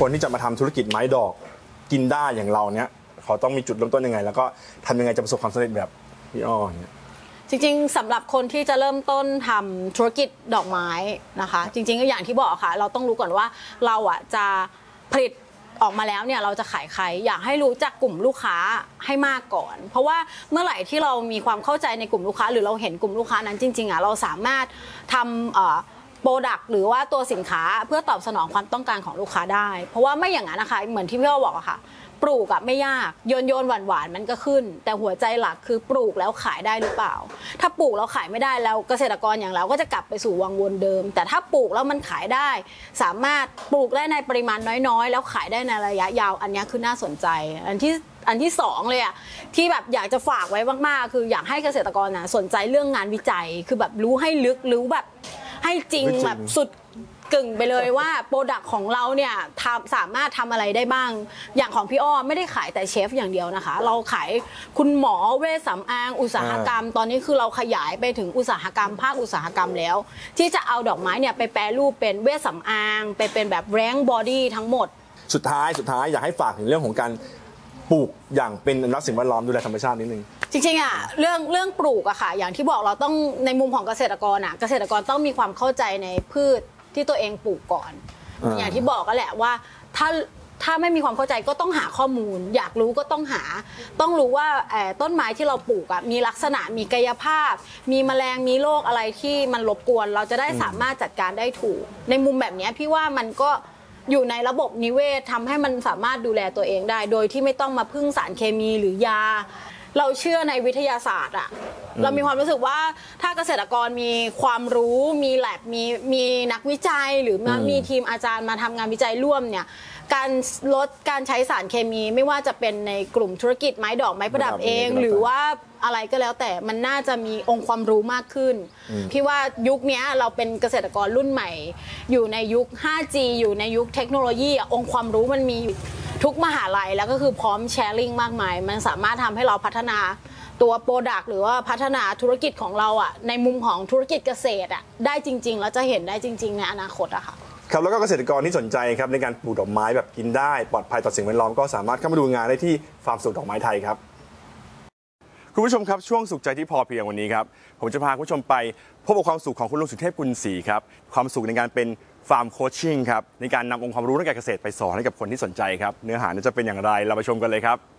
คนที่จะมาทำธุรกิจไม้ดอกกินได้อย่างเราเนี้ยเขาต้องมีจุดเริ่มต้นยังไงแล้วก็ทำยังไงจะประสบความสำเร็จแบบพี่อ้อเนี่ยจริงๆสำหรับคนที่จะเริ่มต้นทำธุรกิจดอกไม้นะคะจริงๆก็อย่างที่บอกค่ะเราต้องรู้ก่อนว่าเราจะผลิตออกมาแล้วเนี่ยเราจะขายใครอยากให้รู้จักกลุ่มลูกค้าให้มากก่อนเพราะว่าเมื่อไหร่ที่เรามีความเข้าใจในกลุ่มลูกค้าหรือเราเห็นกลุ่มลูกค้านั้นจริงๆเราสามารถทำโปรดักต์หรือว่าตัวสินค้าเพื่อตอบสนองความต้องการของลูกค้าได้เพราะว่าไม่อย่างนั้นนะคะเหมือนที่พี่อ้อบอกอะค่ะปลูกไม่ยากโยนหวานมันก็ขึ้นแต่หัวใจหลักคือปลูกแล้วขายได้หรือเปล่าถ้าปลูกแล้วขายไม่ได้แล้วเกษตรกรอย่างเราก็จะกลับไปสู่วังวนเดิมแต่ถ้าปลูกแล้วมันขายได้สามารถปลูกได้ในปริมาณน้อยๆแล้วขายได้ในระยะยาวอันนี้คือน่าสนใจอันที่สองเลยอะที่แบบอยากจะฝากไว้มากๆคืออยากให้เกษตรกรสนใจเรื่องงานวิจัยคือแบบรู้ให้ลึกรู้แบบให้จริงแบบสุดกึ่งไปเลยว่าโปรดักต์ของเราเนี่ยสามารถทำอะไรได้บ้างอย่างของพี่อ้อไม่ได้ขายแต่เชฟอย่างเดียวนะคะเราขายคุณหมอเวชสำอางอุตสาหกรรมตอนนี้คือเราขยายไปถึงอุตสาหกรรมภาคอุตสาหกรรมแล้วที่จะเอาดอกไม้เนี่ยไปแปรรูปเป็นเวชสำอางไปเป็นแบบแรงบอดี้ทั้งหมดสุดท้ายอยากให้ฝากถึงเรื่องของการปลูกอย่างเป็นอนุรักษ์สิ่งแวดล้อมดูแลธรรมชาตินิดนึงจริงๆเรื่องปลูกค่ะอย่างที่บอกเราต้องในมุมของเกษตรกรเกษตรกรต้องมีความเข้าใจในพืชที่ตัวเองปลูกก่อนอย่างที่บอกก็แหละว่าถ้าไม่มีความเข้าใจก็ต้องหาข้อมูลอยากรู้ก็ต้องรู้ว่าต้นไม้ที่เราปลูกมีลักษณะมีกายภาพมีแมลงมีโรคอะไรที่มันรบกวนเราจะได้สามารถจัดการได้ถูกในมุมแบบนี้พี่ว่ามันก็อยู่ในระบบนิเวศทำให้มันสามารถดูแลตัวเองได้โดยที่ไม่ต้องมาพึ่งสารเคมีหรือยาเราเชื่อในวิทยาศาสตร์เรามีความรู้สึกว่าถ้าเกษตรกรมีความรู้มีแลบมีนักวิจัยหรือมีทีมอาจารย์มาทำงานวิจัยร่วมเนี่ยการลดการใช้สารเคมีไม่ว่าจะเป็นในกลุ่มธุรกิจไม้ดอกไม้ประดับเองหรือว่าอะไรก็แล้วแต่มันน่าจะมีองค์ความรู้มากขึ้นพี่ว่ายุคนี้เราเป็นเกษตรกรรุ่นใหม่อยู่ในยุค 5G อยู่ในยุคเทคโนโลยีองค์ความรู้มันมีทุกมหาลัยแล้วก็คือพร้อมแชร์ลิงมากมายมันสามารถทำให้เราพัฒนาตัวโปรดักต์หรือว่าพัฒนาธุรกิจของเราในมุมของธุรกิจเกษตรได้จริงๆแล้วจะเห็นได้จริงๆในอนาคตค่ะครับแล้วก็เกษตรกรที่สนใจครับในการปลูกดอกไม้แบบกินได้ปลอดภัยต่อสิ่งแวดล้อมก็สามารถเข้ามาดูงานได้ที่ฟาร์มสุขดอกไม้ไทยครับคุณผู้ชมครับช่วงสุขใจที่พอเพียงวันนี้ครับผมจะพาคุณผู้ชมไปพบกับความสุขของคุณลุงสุเทพกุลศรีครับความสุขในการเป็นฟาร์มโคชชิ่งครับในการนำองค์ความรู้ด้านการเกษตรไปสอนให้กับคนที่สนใจครับเนื้อหาจะเป็นอย่างไรเราไปชมกันเลยครับ